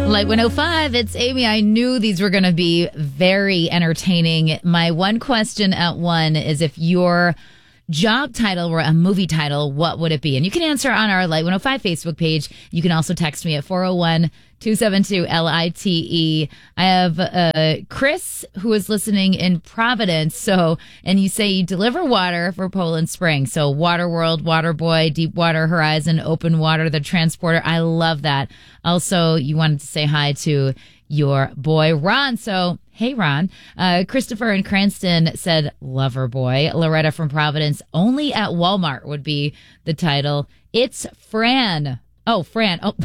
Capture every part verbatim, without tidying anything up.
Light one oh five, it's Amy. I knew these were going to be very entertaining. My one question at one is, if your job title were a movie title, what would it be? And you can answer on our Light one oh five Facebook page. You can also text me at four oh one, two seven two, L I T E. I have uh, Chris, who is listening in Providence. So, and you say you deliver water for Poland Spring. So Water World, Water Boy, Deepwater Horizon, Open Water, the transporter. I love that. Also, you wanted to say hi to your boy, Ron. So, hey, Ron. Uh, Christopher in Cranston said Lover Boy. Loretta from Providence, Only at Walmart would be the title. It's Fran. Oh, Fran. Oh,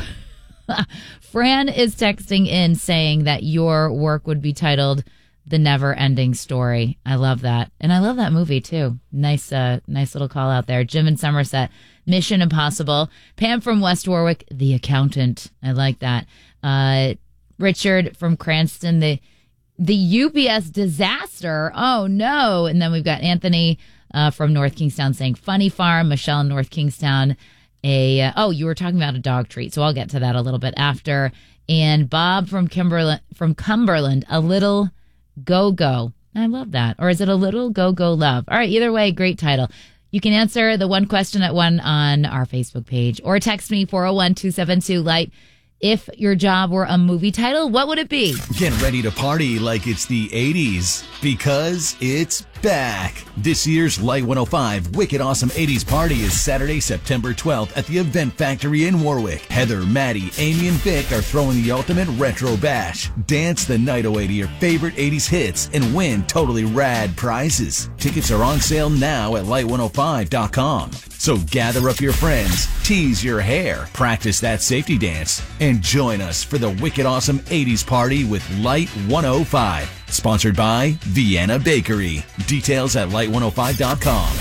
Fran is texting in saying that your work would be titled The Never Ending Story. I love that. And I love that movie, too. Nice, uh, nice little call out there. Jim in Somerset, Mission Impossible. Pam from West Warwick, The Accountant. I like that. Uh, Richard from Cranston, the the U B S disaster. Oh, no. And then we've got Anthony uh, from North Kingstown saying Funny Farm. Michelle in North Kingstown. A uh, Oh, you were talking about a dog treat, so I'll get to that a little bit after. And Bob from Kimberland, from Cumberland, A Little Go-Go. I love that. Or is it A Little Go-Go Love? All right, either way, great title. You can answer the one question at one on our Facebook page, or text me four oh one, two seven two, light. If your job were a movie title, what would it be? Get ready to party like it's the eighties, because it's back. This year's Light one oh five Wicked Awesome eighties Party is Saturday, September twelfth at the Event Factory in Warwick. Heather, Maddie, Amy, and Vic are throwing the ultimate retro bash. Dance the night away to your favorite eighties hits and win totally rad prizes. Tickets are on sale now at light one oh five dot com. So gather up your friends, tease your hair, practice that safety dance, and join us for the Wicked Awesome eighties Party with Light one oh five. Sponsored by Vienna Bakery. Details at light one oh five dot com.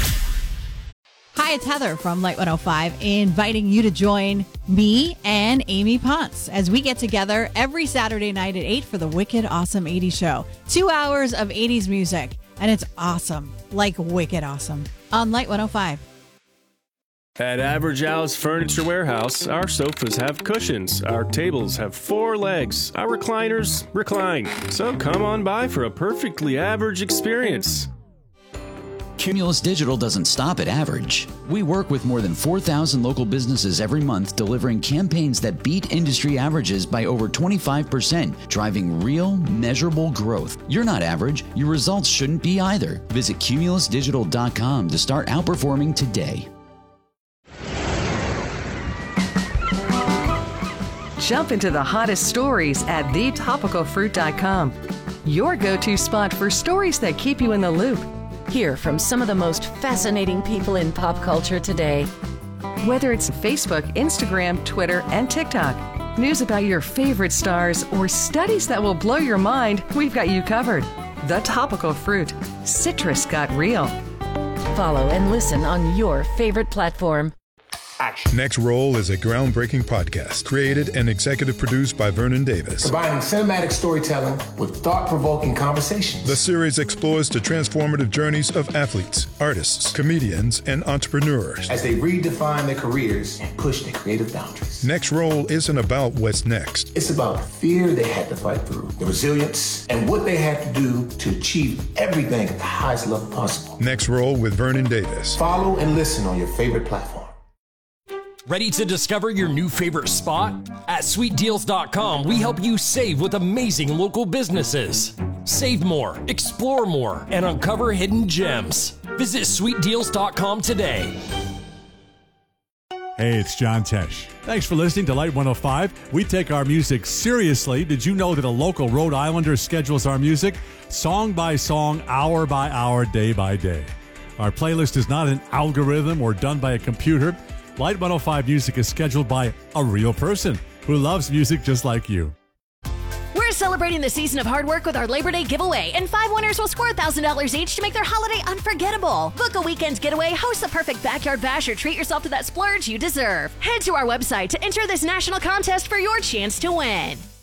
Hi, it's Heather from Light one oh five, inviting you to join me and Amy Ponce as we get together every Saturday night at eight for the Wicked Awesome eighties Show. Two hours of eighties music, and it's awesome, like wicked awesome, on Light one oh five. At Average Al's Furniture Warehouse, our sofas have cushions, our tables have four legs, our recliners recline. So come on by for a perfectly average experience. Cumulus Digital doesn't stop at average. We work with more than four thousand local businesses every month, delivering campaigns that beat industry averages by over twenty-five percent, driving real, measurable growth. You're not average. Your results shouldn't be either. Visit cumulus digital dot com to start outperforming today. Jump into the hottest stories at the topical fruit dot com. Your go-to spot for stories that keep you in the loop. Hear from some of the most fascinating people in pop culture today. Whether it's Facebook, Instagram, Twitter, and TikTok, news about your favorite stars, or studies that will blow your mind, we've got you covered. The Topical Fruit. Citrus got real. Follow and listen on your favorite platform. Action. Next Roll is a groundbreaking podcast created and executive produced by Vernon Davis. Combining cinematic storytelling with thought-provoking conversations. The series explores the transformative journeys of athletes, artists, comedians, and entrepreneurs as they redefine their careers and push their creative boundaries. Next Roll isn't about what's next. It's about the fear they had to fight through, the resilience, and what they had to do to achieve everything at the highest level possible. Next Roll with Vernon Davis. Follow and listen on your favorite platform. Ready to discover your new favorite spot? At sweet deals dot com, we help you save with amazing local businesses. Save more, explore more, and uncover hidden gems. Visit sweet deals dot com today. Hey, it's John Tesh. Thanks for listening to Light one oh five. We take our music seriously. Did you know that a local Rhode Islander schedules our music song by song, hour by hour, day by day? Our playlist is not an algorithm or done by a computer. Light one oh five music is scheduled by a real person who loves music just like you. We're celebrating the season of hard work with our Labor Day giveaway, and five winners will score one thousand dollars each to make their holiday unforgettable. Book a weekend getaway, host the perfect backyard bash, or treat yourself to that splurge you deserve. Head to our website to enter this national contest for your chance to win.